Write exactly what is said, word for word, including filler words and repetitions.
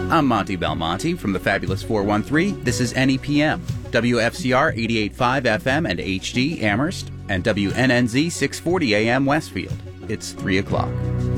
I'm Monty Belmonte from the Fabulous four one three. This is N E P M, W F C R eighty-eight point five F M and H D Amherst, and W N N Z six forty A M Westfield. It's three o'clock.